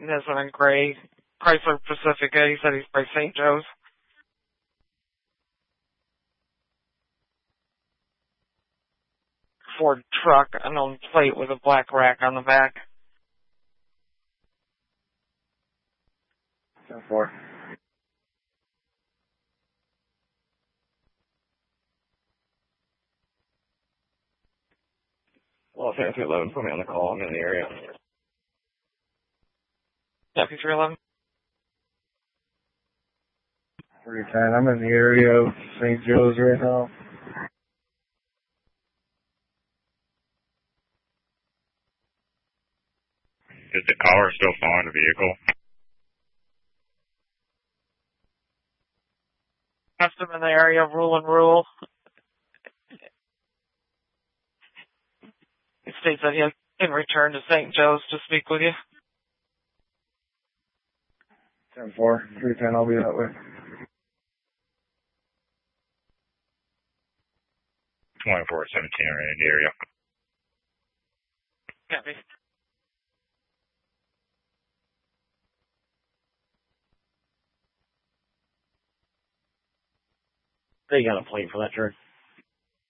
Nissan and Gray. Chrysler Pacifica. He said he's by St. Joe's. Ford truck, unknown plate with a black rack on the back. 10-4. Well, Santa 311, put me on the call. I'm in the area. Deputy 311. 310, I'm in the area of St. Joe's right now. Is the caller still following the vehicle? Custom in the area of Rule and Rule. It states that he can return to St. Joe's to speak with you. 10-4, 310, I'll be that way. 2417 in the area. Copy. They got a plate for that truck.